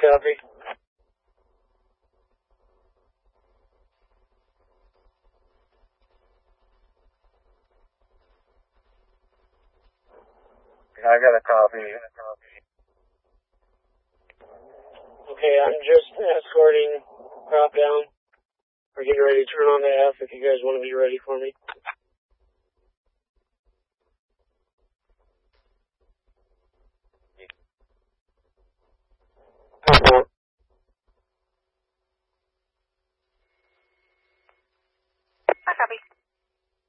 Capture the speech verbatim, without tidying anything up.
Copy. I got a copy. Okay, I'm just escorting Prop down. We're getting ready to turn on the F if you guys want to be ready for me.